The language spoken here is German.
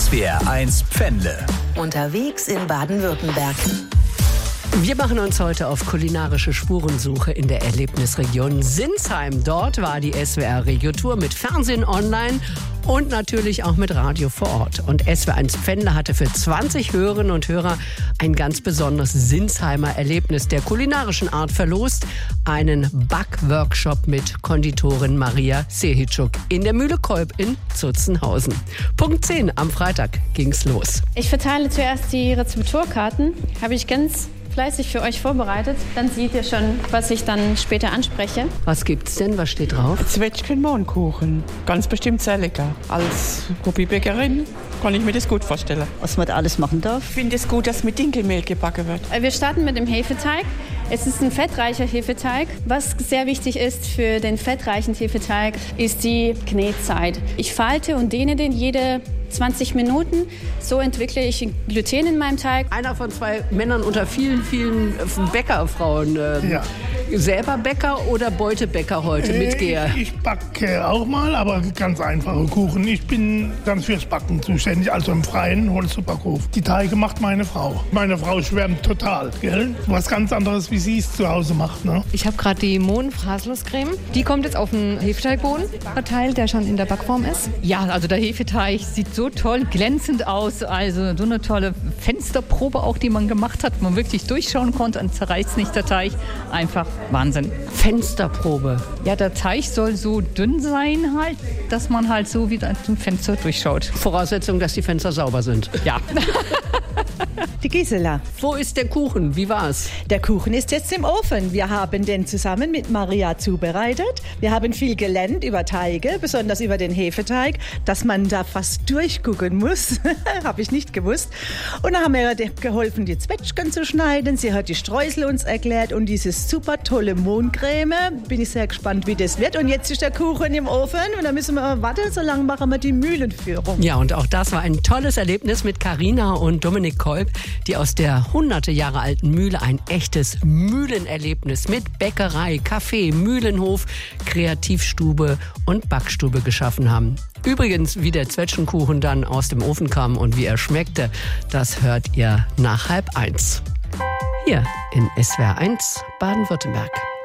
SWR1 Pfändle. Unterwegs in Baden-Württemberg. Wir machen uns heute auf kulinarische Spurensuche in der Erlebnisregion Sinsheim. Dort war die SWR-Regio-Tour mit Fernsehen online und natürlich auch mit Radio vor Ort. Und SWR1 Pfändle hatte für 20 Hörerinnen und Hörer ein ganz besonderes Sinsheimer Erlebnis der kulinarischen Art verlost. Einen Backworkshop mit Konditorin Maria Sehitschuk in der Mühle Kolb in Zutzenhausen. Punkt 10 am Freitag ging's los. Ich verteile zuerst die Rezepturkarten. Habe ich ganz fleißig für euch vorbereitet. Dann seht ihr schon, was ich dann später anspreche. Was gibt's denn? Was steht drauf? Zwetschgen-Mohnkuchen. Ganz bestimmt sehr lecker. Als Hobbybäckerin kann ich mir das gut vorstellen. Was man da alles machen darf. Ich finde es gut, dass mit Dinkelmehl gebacken wird. Wir starten mit dem Hefeteig. Es ist ein fettreicher Hefeteig. Was sehr wichtig ist für den fettreichen Hefeteig, ist die Knetzeit. Ich falte und dehne den jede 20 Minuten. So entwickle ich Gluten in meinem Teig. Einer von zwei Männern unter vielen Bäckerfrauen. Ja. Selber Bäcker oder Beutebäcker heute mit Geher? Ich backe auch mal, aber ganz einfache Kuchen. Ich bin ganz fürs Backen zuständig, also im freien Holzbackofen. Die Teige macht meine Frau. Meine Frau schwärmt total, gell? Was ganz anderes, wie sie es zu Hause macht, ne? Ich habe gerade die Mohn-Fraßloscreme. Die kommt jetzt auf den Hefeteigboden verteilt, der schon in der Backform ist. Ja, also der Hefeteig sieht so toll glänzend aus. Also so eine tolle Fensterprobe auch, die man gemacht hat, wo man wirklich durchschauen konnte und zerreißt nicht der Teig. Einfach Wahnsinn. Fensterprobe. Ja, der Teig soll so dünn sein halt, dass man halt so wieder zum Fenster durchschaut. Voraussetzung, dass die Fenster sauber sind. Ja. Die Gisela. Wo ist der Kuchen? Wie war's? Der Kuchen ist jetzt im Ofen. Wir haben den zusammen mit Maria zubereitet. Wir haben viel gelernt über Teige, besonders über den Hefeteig, dass man da fast durchgucken muss. Habe ich nicht gewusst. Und dann haben wir ihr geholfen, die Zwetschgen zu schneiden. Sie hat die Streusel uns erklärt und dieses super tolle Mohncreme. Bin ich sehr gespannt, wie das wird. Und jetzt ist der Kuchen im Ofen und dann müssen wir warten, so lange machen wir die Mühlenführung. Ja, und auch das war ein tolles Erlebnis mit Carina und Dominik Kolb, die aus der hunderte Jahre alten Mühle ein echtes Mühlenerlebnis mit Bäckerei, Café, Mühlenhof, Kreativstube und Backstube geschaffen haben. Übrigens, wie der Zwetschgenkuchen dann aus dem Ofen kam und wie er schmeckte, das hört ihr nach 12:30. Hier in SWR1 Baden-Württemberg.